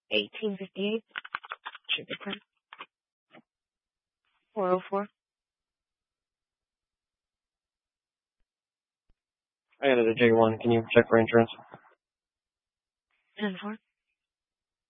1858. Should be clear. 404. I added a J1. Can you check for insurance? 10-4.